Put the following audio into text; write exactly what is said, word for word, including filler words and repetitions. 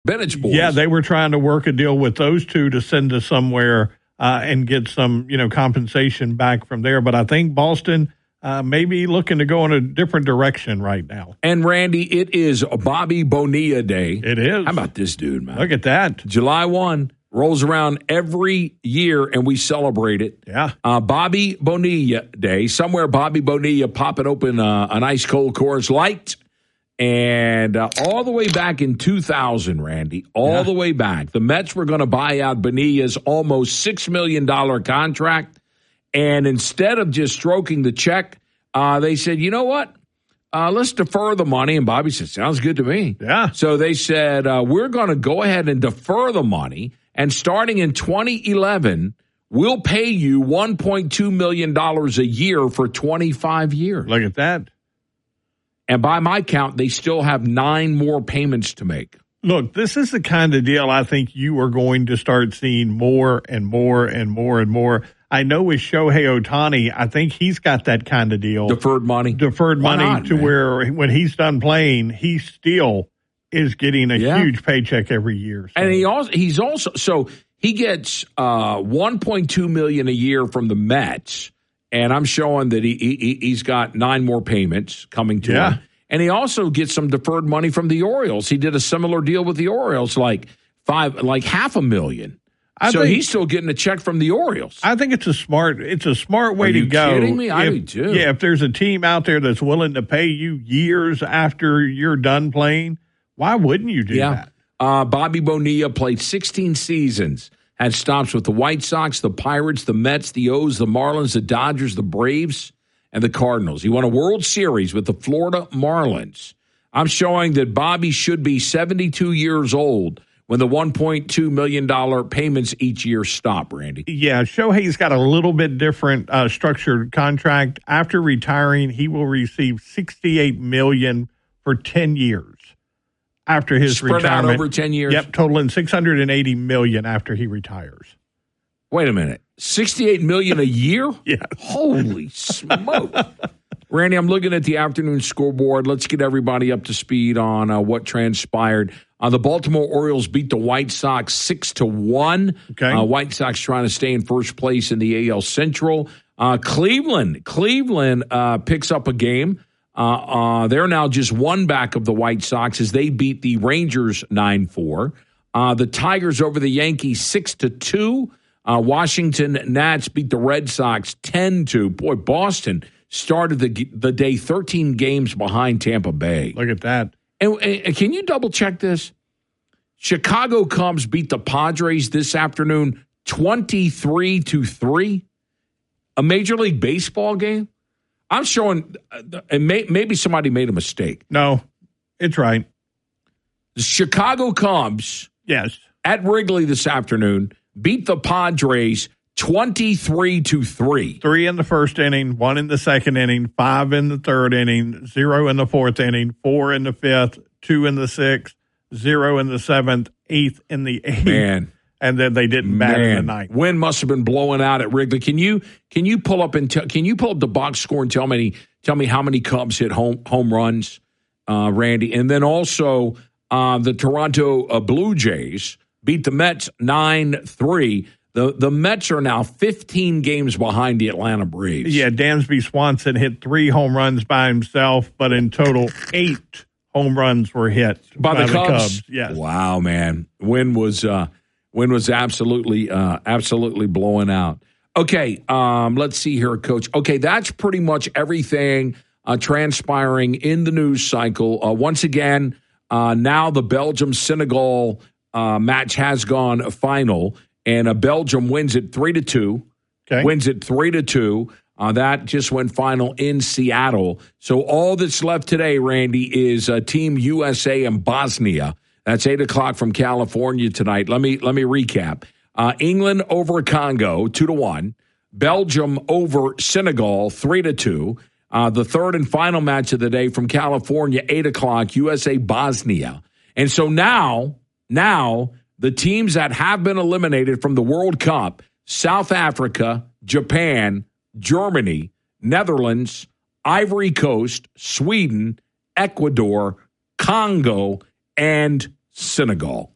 Bennett's boys. Yeah, they were trying to work a deal with those two to send to somewhere uh, and get some, you know, compensation back from there. But I think Boston uh, may be looking to go in a different direction right now. And, Randy, it is Bobby Bonilla Day. It is. How about this dude, man? Look at that. July first rolls around every year, and we celebrate it. Yeah. Uh, Bobby Bonilla Day. Somewhere Bobby Bonilla popping open uh, an ice cold Coors Light. And uh, all the way back in two thousand, Randy, all yeah. the way back, the Mets were going to buy out Bonilla's almost six million dollars contract. And instead of just stroking the check, uh, they said, you know what? Uh, let's defer the money. And Bobby said, sounds good to me. Yeah. So they said, uh, we're going to go ahead and defer the money. And starting in twenty eleven, we'll pay you one point two million dollars a year for twenty-five years. Look at that. And by my count, they still have nine more payments to make. Look, this is the kind of deal I think you are going to start seeing more and more and more and more. I know with Shohei Ohtani, I think he's got that kind of deal. Deferred money? Deferred Why money not, to man? where when he's done playing, he still is getting a yeah. huge paycheck every year. So. And he also he's also so he gets uh, one point two million dollars a year from the Mets. And I'm showing that he, he he's got nine more payments coming to yeah. him. And he also gets some deferred money from the Orioles. He did a similar deal with the Orioles, like five, like half a million. I so think, he's still getting a check from the Orioles. I think it's a smart it's a smart way Are to you go. Kidding me? I if, do too. Yeah, if there's a team out there that's willing to pay you years after you're done playing, why wouldn't you do yeah. that? Uh, Bobby Bonilla played sixteen seasons. Had stops with the White Sox, the Pirates, the Mets, the O's, the Marlins, the Dodgers, the Braves, and the Cardinals. He won a World Series with the Florida Marlins. I'm showing that Bobby should be seventy-two years old when the one point two million dollars payments each year stop, Randy. Yeah, Shohei's got a little bit different uh, structured contract. After retiring, he will receive sixty-eight million dollars for ten years. After his Spread retirement. out over ten years? Yep, totaling six hundred eighty million dollars after he retires. Wait a minute. sixty-eight million dollars a year? Yeah. Holy smoke. Randy, I'm looking at the afternoon scoreboard. Let's get everybody up to speed on uh, what transpired. Uh, the Baltimore Orioles beat the White Sox six to one. Okay. Uh, White Sox trying to stay in first place in the A L Central. Uh, Cleveland, Cleveland uh, picks up a game. Uh, uh, they're now just one back of the White Sox as they beat the Rangers nine four. Uh, the Tigers over the Yankees six to two. Uh, Washington Nats beat the Red Sox ten two. Boy, Boston started the the day thirteen games behind Tampa Bay. Look at that. And, and can you double check this? Chicago Cubs beat the Padres this afternoon twenty-three to three. A Major League Baseball game? I'm showing, and may, maybe somebody made a mistake. No, it's right. The Chicago Cubs, yes, at Wrigley this afternoon, beat the Padres twenty-three to three. Three in the first inning, one in the second inning, five in the third inning, zero in the fourth inning, four in the fifth, two in the sixth, zero in the seventh, eighth in the eighth. Man. And then they didn't bat in the ninth. Wind must have been blowing out at Wrigley. Can you can you pull up and t- can you pull up the box score and tell me tell me how many Cubs hit home home runs, uh, Randy? And then also uh, the Toronto uh, Blue Jays beat the Mets nine three. The the Mets are now fifteen games behind the Atlanta Braves. Yeah, Dansby Swanson hit three home runs by himself, but in total eight home runs were hit by, by the, the Cubs. Cubs. Yes. Wow, man. Win was uh, win was absolutely uh, absolutely blowing out. Okay, um, let's see here, Coach. Okay, that's pretty much everything uh, transpiring in the news cycle. Uh, once again, uh, now the Belgium-Senegal uh, match has gone final. And uh, Belgium wins it three to two. Okay. Wins it three to two. Uh, that just went final in Seattle. So all that's left today, Randy, is uh, Team U S A and Bosnia. That's eight o'clock from California tonight. Let me let me recap. Uh, England over Congo, two to one. Belgium over Senegal, three to two. Uh, the third and final match of the day from California, eight o'clock. U S A Bosnia. And so now, now. The teams that have been eliminated from the World Cup, South Africa, Japan, Germany, Netherlands, Ivory Coast, Sweden, Ecuador, Congo, and Senegal.